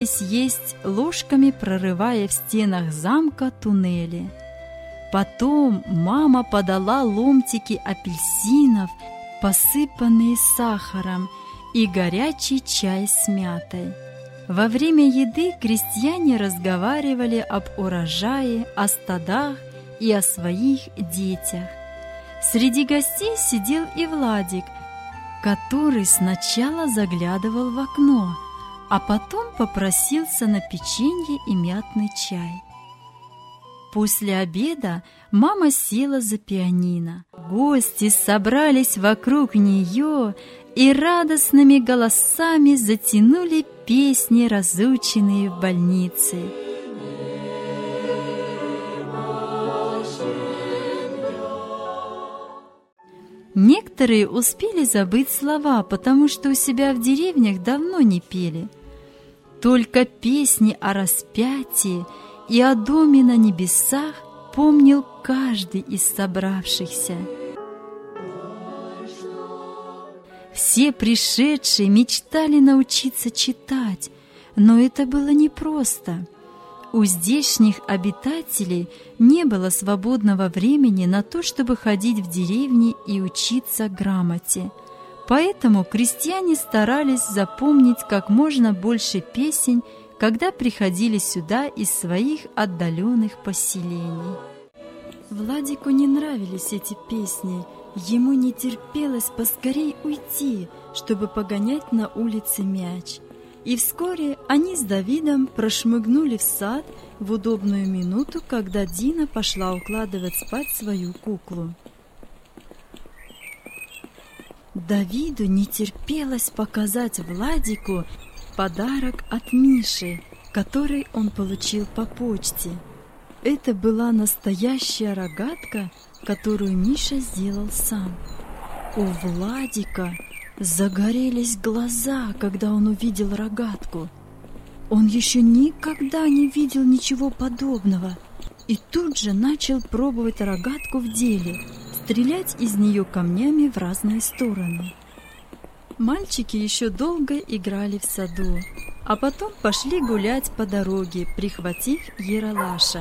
принялись есть, ложками прорывая в стенах замка туннели. Потом мама подала ломтики апельсинов, посыпанные сахаром, и горячий чай с мятой. Во время еды крестьяне разговаривали об урожае, о стадах и о своих детях. Среди гостей сидел и Владик, который сначала заглядывал в окно, а потом попросился на печенье и мятный чай. После обеда мама села за пианино. Гости собрались вокруг нее и радостными голосами затянули песни, разученные в больнице. Некоторые успели забыть слова, потому что у себя в деревнях давно не пели. Только песни о распятии и о доме на небесах помнил каждый из собравшихся. Все пришедшие мечтали научиться читать, но это было непросто. У здешних обитателей не было свободного времени на то, чтобы ходить в деревни и учиться грамоте. Поэтому крестьяне старались запомнить как можно больше песен, когда приходили сюда из своих отдаленных поселений. Владику не нравились эти песни, ему не терпелось поскорей уйти, чтобы погонять на улице мяч. И вскоре они с Давидом прошмыгнули в сад в удобную минуту, когда Дина пошла укладывать спать свою куклу. Давиду не терпелось показать Владику подарок от Миши, который он получил по почте. Это была настоящая рогатка, которую Миша сделал сам. У Владика загорелись глаза, когда он увидел рогатку. Он еще никогда не видел ничего подобного и тут же начал пробовать рогатку в деле, стрелять из нее камнями в разные стороны. Мальчики еще долго играли в саду, а потом пошли гулять по дороге, прихватив Ералаша,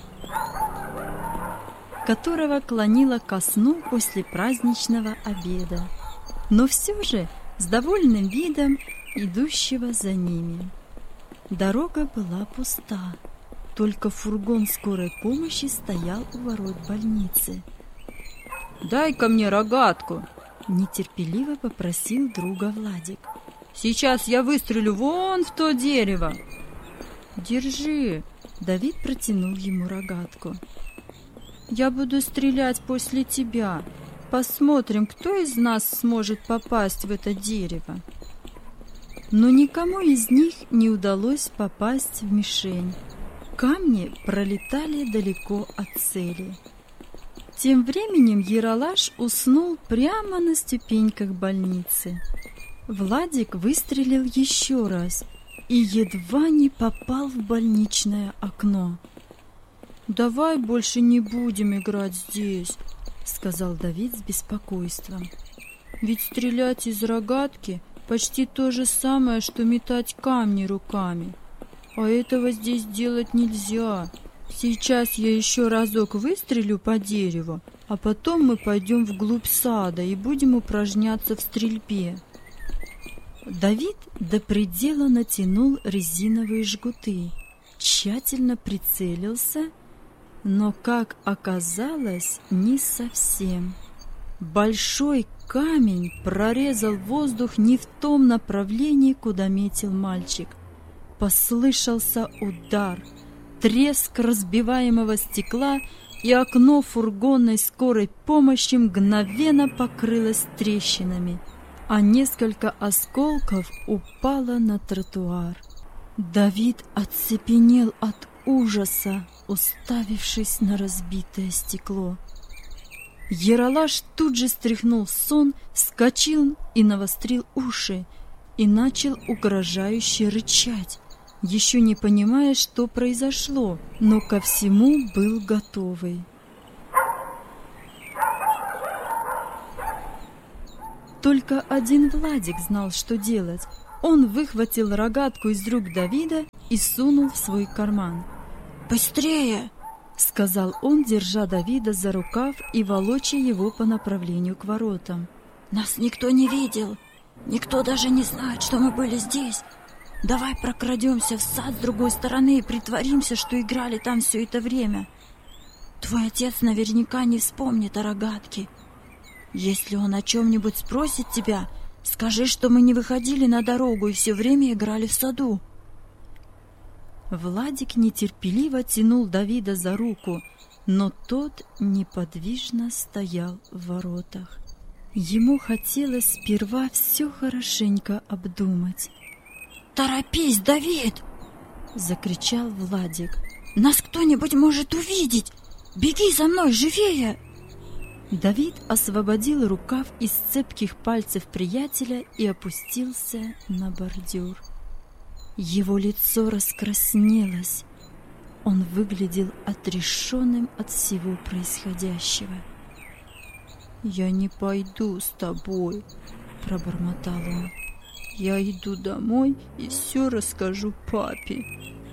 которого клонило ко сну после праздничного обеда, но все же с довольным видом идущего за ними. Дорога была пуста, только фургон скорой помощи стоял у ворот больницы. «Дай-ка мне рогатку!» — нетерпеливо попросил друга Владик. «Сейчас я выстрелю вон в то дерево!» «Держи!» — Давид протянул ему рогатку. «Я буду стрелять после тебя. Посмотрим, кто из нас сможет попасть в это дерево». Но никому из них не удалось попасть в мишень. Камни пролетали далеко от цели. Тем временем Ералаш уснул прямо на ступеньках больницы. Владик выстрелил еще раз и едва не попал в больничное окно. «Давай больше не будем играть здесь», — сказал Давид с беспокойством. «Ведь стрелять из рогатки почти то же самое, что метать камни руками. А этого здесь делать нельзя. Сейчас я еще разок выстрелю по дереву, а потом мы пойдем вглубь сада и будем упражняться в стрельбе». Давид до предела натянул резиновые жгуты, тщательно прицелился, но, как оказалось, не совсем. Большой камень прорезал воздух не в том направлении, куда метил мальчик. Послышался удар, треск разбиваемого стекла, и окно фургонной скорой помощи мгновенно покрылось трещинами, а несколько осколков упало на тротуар. Давид оцепенел от ужаса, уставившись на разбитое стекло. Ералаш тут же стряхнул сон, вскочил и навострил уши, и начал угрожающе рычать, еще не понимая, что произошло, но ко всему был готовый. Только один Владик знал, что делать. Он выхватил рогатку из рук Давида и сунул в свой карман. «Быстрее!» — сказал он, держа Давида за рукав и волоча его по направлению к воротам. «Нас никто не видел. Никто даже не знает, что мы были здесь. Давай прокрадемся в сад с другой стороны и притворимся, что играли там все это время. Твой отец наверняка не вспомнит о рогатке. Если он о чем-нибудь спросит тебя, скажи, что мы не выходили на дорогу и все время играли в саду». Владик нетерпеливо тянул Давида за руку, но тот неподвижно стоял в воротах. Ему хотелось сперва все хорошенько обдумать. «Торопись, Давид!» — закричал Владик. «Нас кто-нибудь может увидеть! Беги за мной, живее!» Давид освободил рукав из цепких пальцев приятеля и опустился на бордюр. Его лицо раскраснелось. Он выглядел отрешенным от всего происходящего. «Я не пойду с тобой», — пробормотал он. «Я иду домой и все расскажу папе».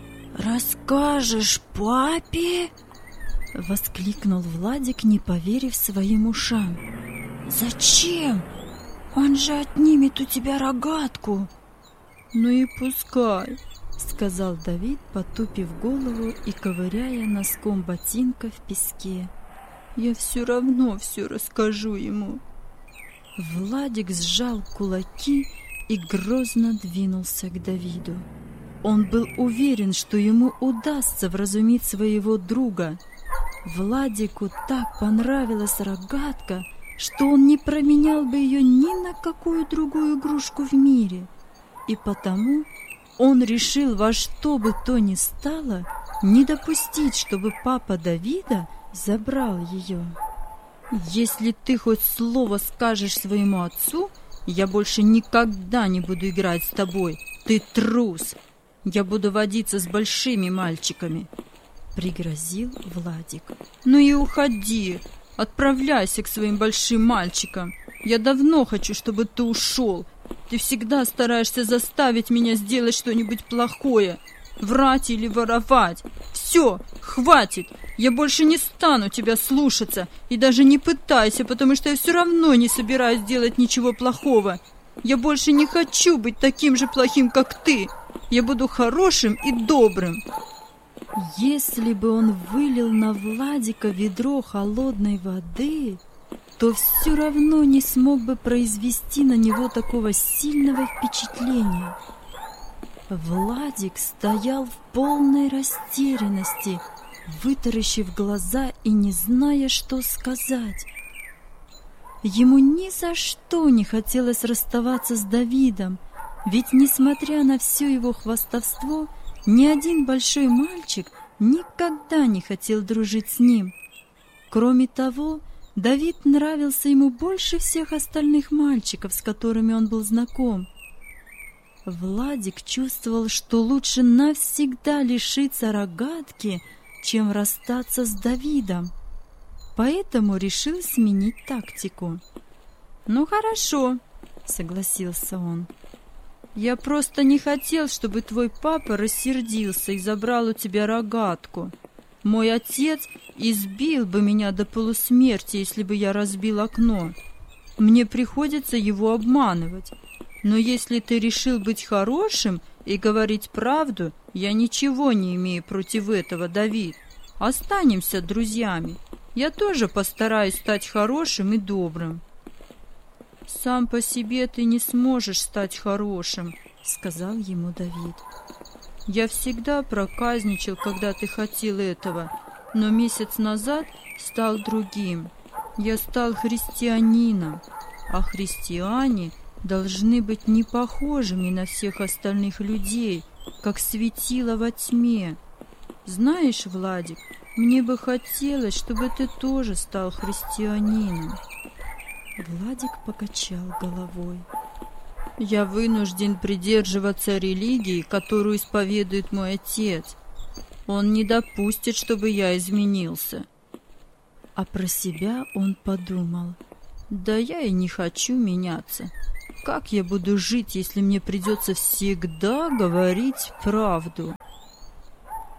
«Расскажешь папе?» — воскликнул Владик, не поверив своим ушам. «Зачем? Он же отнимет у тебя рогатку». «Ну и пускай», — сказал Давид, потупив голову и ковыряя носком ботинка в песке. «Я все равно все расскажу ему». Владик сжал кулаки и грозно двинулся к Давиду. Он был уверен, что ему удастся вразумить своего друга. Владику так понравилась рогатка, что он не променял бы ее ни на какую другую игрушку в мире. И потому он решил во что бы то ни стало не допустить, чтобы папа Давида забрал ее. «Если ты хоть слово скажешь своему отцу, я больше никогда не буду играть с тобой. Ты трус! Я буду водиться с большими мальчиками», — пригрозил Владик. «Ну и уходи, отправляйся к своим большим мальчикам. Я давно хочу, чтобы ты ушел. Ты всегда стараешься заставить меня сделать что-нибудь плохое, врать или воровать. Все, хватит! Я больше не стану тебя слушаться, и даже не пытайся, потому что я все равно не собираюсь делать ничего плохого. Я больше не хочу быть таким же плохим, как ты. Я буду хорошим и добрым». Если бы он вылил на Владика ведро холодной воды, то все равно не смог бы произвести на него такого сильного впечатления. Владик стоял в полной растерянности, вытаращив глаза и не зная, что сказать. Ему ни за что не хотелось расставаться с Давидом, ведь, несмотря на все его хвастовство, ни один большой мальчик никогда не хотел дружить с ним. Кроме того, Давид нравился ему больше всех остальных мальчиков, с которыми он был знаком. Владик чувствовал, что лучше навсегда лишиться рогатки, чем расстаться с Давидом, поэтому решил сменить тактику. «Ну хорошо», — согласился он. «Я просто не хотел, чтобы твой папа рассердился и забрал у тебя рогатку. Мой отец избил бы меня до полусмерти, если бы я разбил окно. Мне приходится его обманывать. Но если ты решил быть хорошим и говорить правду, я ничего не имею против этого, Давид. Останемся друзьями. Я тоже постараюсь стать хорошим и добрым». «Сам по себе ты не сможешь стать хорошим», — сказал ему Давид. «Я всегда проказничал, когда ты хотел этого, но месяц назад стал другим. Я стал христианином, а христиане должны быть не похожими на всех остальных людей, как светило во тьме. Знаешь, Владик, мне бы хотелось, чтобы ты тоже стал христианином». Владик покачал головой. «Я вынужден придерживаться религии, которую исповедует мой отец. Он не допустит, чтобы я изменился». А про себя он подумал: «Да я и не хочу меняться. Как я буду жить, если мне придется всегда говорить правду?»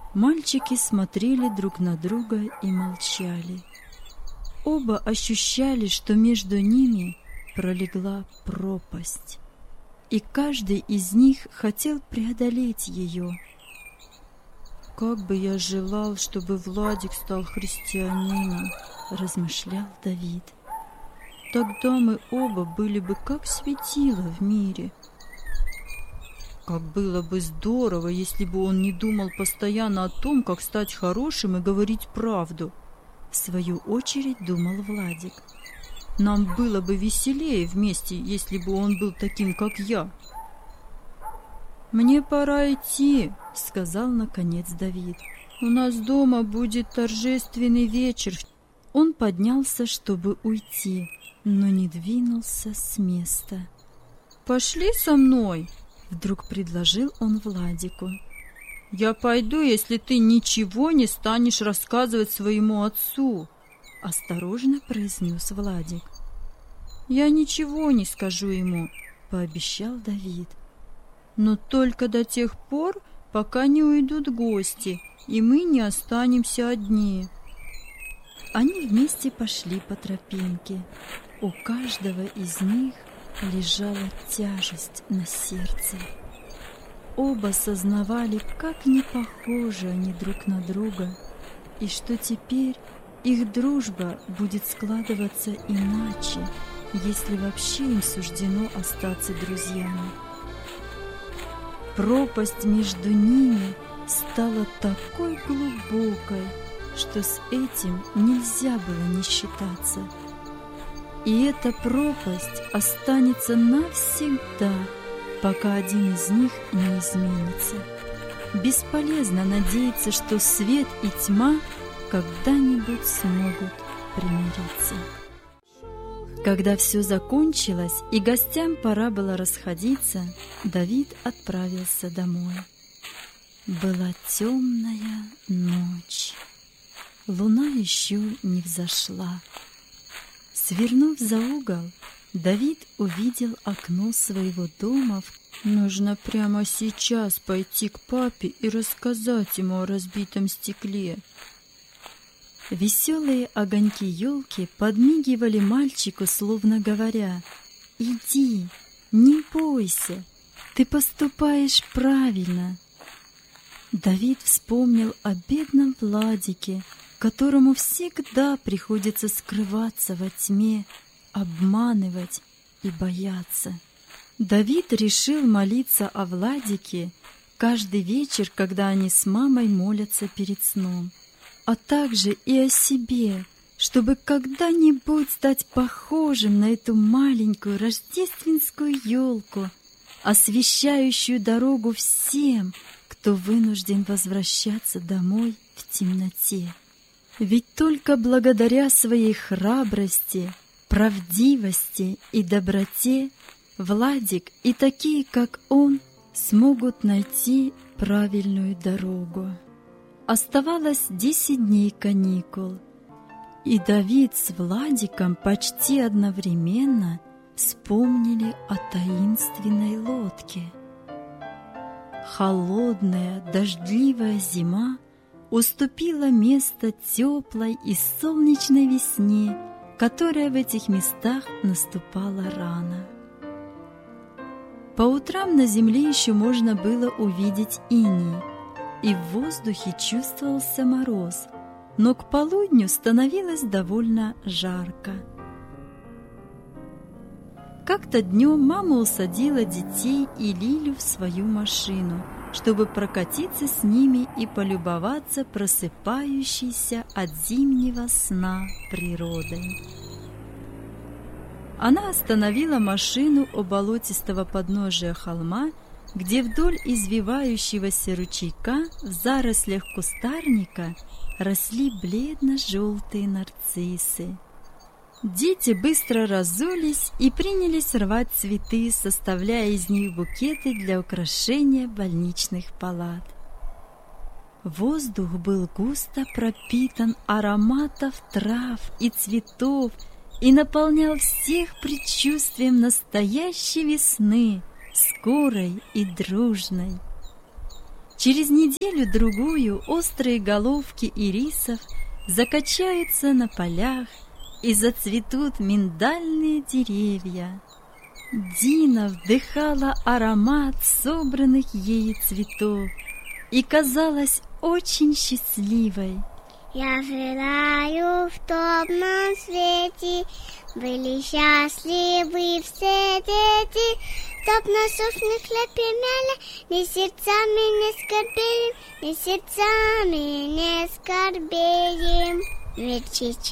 Мальчики смотрели друг на друга и молчали. Оба ощущали, что между ними пролегла пропасть, и каждый из них хотел преодолеть ее. «Как бы я желал, чтобы Владик стал христианином», — размышлял Давид. «Тогда мы оба были бы как светила в мире. Как было бы здорово, если бы он не думал постоянно о том, как стать хорошим и говорить правду», — в свою очередь думал Владик. «Нам было бы веселее вместе, если бы он был таким, как я». «Мне пора идти», — сказал наконец Давид. «У нас дома будет торжественный вечер». Он поднялся, чтобы уйти, но не двинулся с места. «Пошли со мной», — вдруг предложил он Владику. «Я пойду, если ты ничего не станешь рассказывать своему отцу», — осторожно произнес Владик. «Я ничего не скажу ему», — пообещал Давид. «Но только до тех пор, пока не уйдут гости, и мы не останемся одни». Они вместе пошли по тропинке. У каждого из них лежала тяжесть на сердце. Оба сознавали, как не похожи они друг на друга, и что теперь их дружба будет складываться иначе, если вообще им суждено остаться друзьями. Пропасть между ними стала такой глубокой, что с этим нельзя было не считаться. И эта пропасть останется навсегда, пока один из них не изменится. Бесполезно надеяться, что свет и тьма когда-нибудь смогут примириться. Когда все закончилось и гостям пора было расходиться, Давид отправился домой. Была темная ночь. Луна еще не взошла. Свернув за угол, Давид увидел окно своего дома. «Нужно прямо сейчас пойти к папе и рассказать ему о разбитом стекле». Веселые огоньки елки подмигивали мальчику, словно говоря: «Иди, не бойся, ты поступаешь правильно». Давид вспомнил о бедном Владике, которому всегда приходится скрываться во тьме, обманывать и бояться. Давид решил молиться о Владике каждый вечер, когда они с мамой молятся перед сном, а также и о себе, чтобы когда-нибудь стать похожим на эту маленькую рождественскую елку, освещающую дорогу всем, кто вынужден возвращаться домой в темноте. Ведь только благодаря своей храбрости, правдивости и доброте Владик и такие, как он, смогут найти правильную дорогу. Оставалось 10 дней каникул, и Давид с Владиком почти одновременно вспомнили о таинственной лодке. Холодная, дождливая зима уступила место теплой и солнечной весне, которая в этих местах наступала рано. По утрам на земле еще можно было увидеть иней, и в воздухе чувствовался мороз, но к полудню становилось довольно жарко. Как-то днем мама усадила детей и Лилю в свою машину, чтобы прокатиться с ними и полюбоваться просыпающейся от зимнего сна природой. Она остановила машину у болотистого подножия холма, где вдоль извивающегося ручейка в зарослях кустарника росли бледно-желтые нарциссы. Дети быстро разулись и принялись рвать цветы, составляя из них букеты для украшения больничных палат. Воздух был густо пропитан ароматом трав и цветов и наполнял всех предчувствием настоящей весны, скорой и дружной. Через неделю-другую острые головки ирисов закачаются на полях, и зацветут миндальные деревья. Дина вдыхала аромат собранных ею цветов и казалась очень счастливой. Я желаю, чтоб на свете были счастливы все дети, чтоб насущный хлеб имели, ни сердцами не скорбеем, ни сердцами не скорбеем. Ведь